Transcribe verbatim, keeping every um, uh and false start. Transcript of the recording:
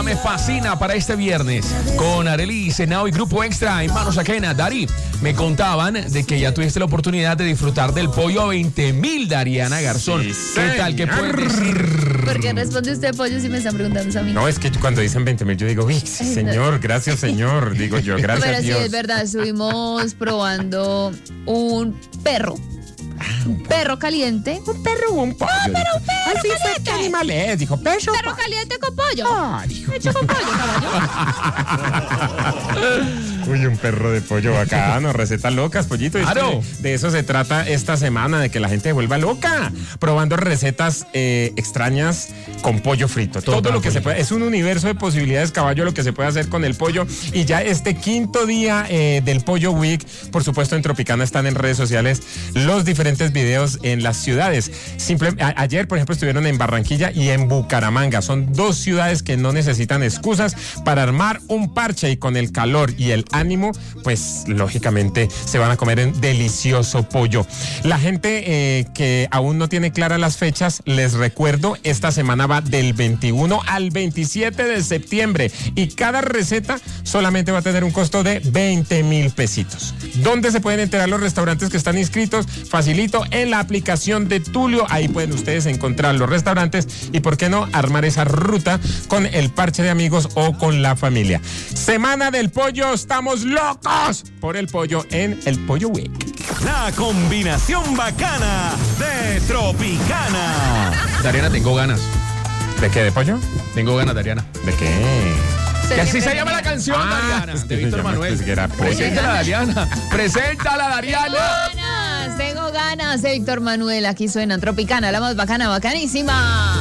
me fascina para este viernes. Con Arely, Senao y Grupo Extra en Manos Ajenas. Dari, me contaban de que ya tuviste la oportunidad de disfrutar del pollo a veinte mil de Ariana Garzón. Sí, ¿Qué tal? ¿Qué puedes decir? ¿Por qué responde usted pollo si me están preguntando eso a mí? No, es que cuando dicen veinte mil, yo digo, uy, sí, señor, gracias, señor. Digo yo, gracias Pero a sí, Dios. es verdad, estuvimos probando un perro. Un perro caliente. Un perro o un pollo. No, pero un perro Así fue, caliente. ¿qué animal es? Dijo, perro. Perro caliente con pollo. Ah, dijo. Hecho con pollo, caballo. Uy, un perro de pollo bacano, recetas locas, pollito. Claro. De, de eso se trata esta semana, de que la gente se vuelva loca, probando recetas eh, extrañas con pollo frito. Todo, Todo lo que pollo. se puede, es un universo de posibilidades, caballo, lo que se puede hacer con el pollo. Y ya este quinto día eh, del Pollo Week, por supuesto en Tropicana están en redes sociales los diferentes videos en las ciudades. Simple, a, ayer, por ejemplo, estuvieron en Barranquilla y en Bucaramanga. Son dos ciudades que no necesitan excusas para armar un parche, y con el calor y el ánimo, pues lógicamente se van a comer un delicioso pollo. La gente eh, que aún no tiene claras las fechas, les recuerdo, esta semana va del veintiuno al veintisiete de septiembre y cada receta solamente va a tener un costo de veinte mil pesitos. ¿Dónde se pueden enterar los restaurantes que están inscritos? Facilito, en la aplicación de Tulio. Ahí pueden ustedes encontrar los restaurantes y, ¿por qué no?, armar esa ruta con el parche de amigos o con la familia. Semana del pollo, estamos locos por el pollo en el Pollo Week. La combinación bacana de Tropicana. Dariana, tengo ganas. ¿De qué? ¿De pollo? Tengo ganas, Dariana. ¿De qué? Que así se llama la canción, Ah, Dariana. pues, De Víctor yo me Manuel. pensé que era pollo. Preséntala, Dariana. Preséntala, Dariana. Ganas, tengo ganas de Víctor Manuel. Aquí suena Tropicana, la más bacana, bacanísima.